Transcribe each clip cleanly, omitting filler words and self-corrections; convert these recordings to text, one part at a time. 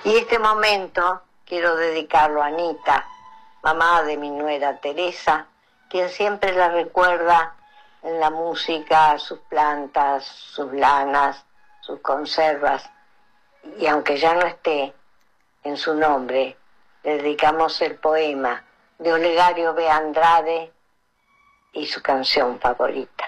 Y este momento quiero dedicarlo a Anita, mamá de mi nuera Teresa, quien siempre la recuerda en la música, sus plantas, sus lanas, sus conservas. Y aunque ya no esté en su nombre, le dedicamos el poema de Olegario B. Andrade y su canción favorita.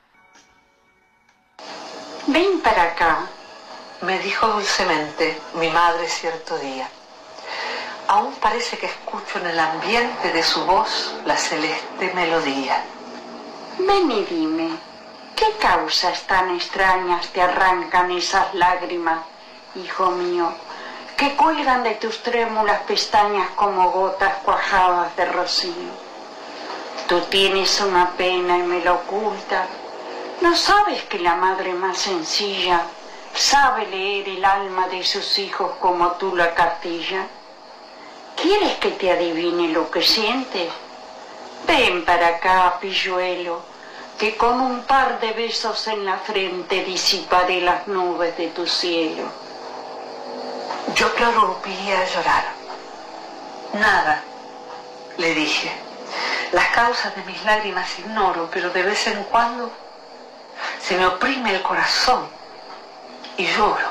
Ven para acá, me dijo dulcemente mi madre cierto día. Aún parece que escucho en el ambiente de su voz la celeste melodía. Ven y dime, ¿qué causas tan extrañas te arrancan esas lágrimas, hijo mío, que cuelgan de tus trémulas pestañas como gotas cuajadas de rocío? Tú tienes una pena y me lo ocultas. ¿No sabes que la madre más sencilla sabe leer el alma de sus hijos como tú la cartilla? ¿Quieres que te adivine lo que sientes? Ven para acá, pilluelo, que con un par de besos en la frente disiparé las nubes de tu cielo. Yo prorrumpí a llorar. Nada, le dije. Las causas de mis lágrimas ignoro, pero de vez en cuando se me oprime el corazón y lloro.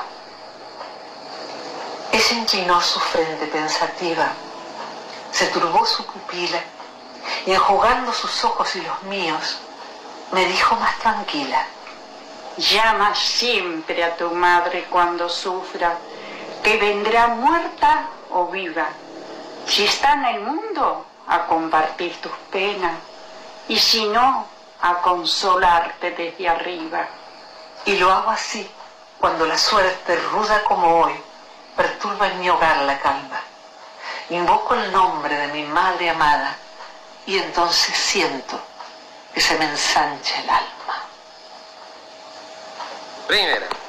Ella inclinó su frente pensativa, se turbó su pupila y enjugando sus ojos y los míos, me dijo más tranquila: llama siempre a tu madre cuando sufra, que vendrá muerta o viva. Si está en el mundo, a compartir tus penas, y si no, a consolarte desde arriba. Y lo hago así, cuando la suerte, ruda como hoy, perturba en mi hogar la calma. Invoco el nombre de mi madre amada, y entonces siento que se me ensancha el alma. Primera.